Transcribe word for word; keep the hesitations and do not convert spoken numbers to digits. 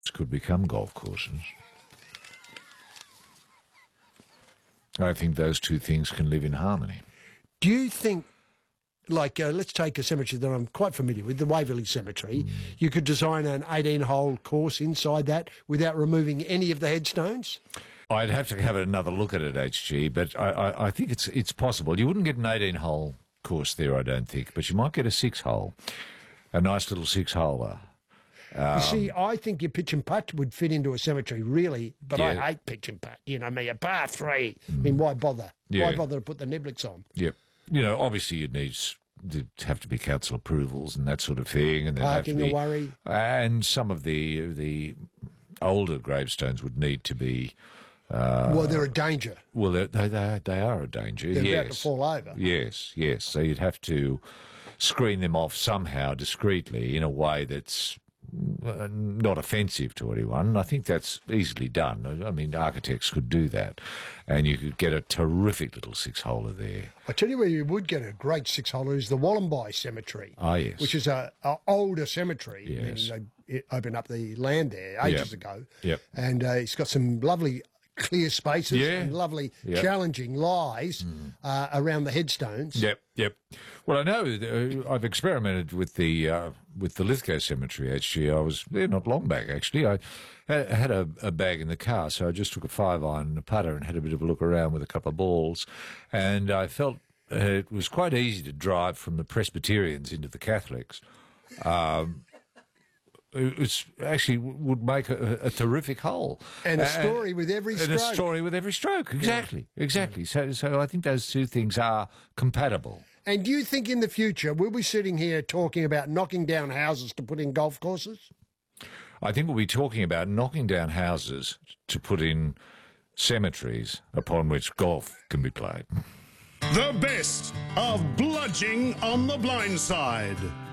could become golf courses. I think those two things can live in harmony. Do you think, like, uh, let's take a cemetery that I'm quite familiar with, the Waverley Cemetery, mm. you could design an eighteen-hole course inside that without removing any of the headstones? I'd have to have another look at it, H G, but I, I, I think it's it's possible. You wouldn't get an eighteen-hole course there, I don't think, but you might get a six-hole, a nice little six-holer. Um, you see, I think your pitch and putt would fit into a cemetery, really, but yeah. I hate pitch and putt. You know me, a par three. Mm. I mean, why bother? Yeah. Why bother to put the niblets on? Yep. You know, obviously you'd need to have to be council approvals and that sort of thing. And parking have to be, a worry. And some of the the older gravestones would need to be... Uh, well, they're a danger. Well, they they they are a danger. They're yes. about to fall over. Yes, yes. So you'd have to screen them off somehow discreetly in a way that's uh, not offensive to anyone. I think that's easily done. I mean, architects could do that, and you could get a terrific little six-holer there. I tell you where you would get a great six-holer is the Wollombi Cemetery. Ah, yes. Which is a, a older cemetery. Yes. I mean, they opened up the land there ages yep. ago. Yep. And uh, it's got some lovely clear spaces yeah. and lovely yep. challenging lies mm. uh, around the headstones. Yep, yep. Well, I know uh, I've experimented with the uh, with the Lithgow Cemetery. Actually, I was there not long back. Actually, I had a, a bag in the car, so I just took a five iron and a putter and had a bit of a look around with a couple of balls, and I felt uh, it was quite easy to drive from the Presbyterians into the Catholics. Um, It actually would make a, a terrific hole, and a story uh, with every stroke. And a story with every stroke, exactly, yeah. exactly. So, so I think those two things are compatible. And do you think in the future we'll be sitting here talking about knocking down houses to put in golf courses? I think we'll be talking about knocking down houses to put in cemeteries upon which golf can be played. The best of Bludging on the Blind Side.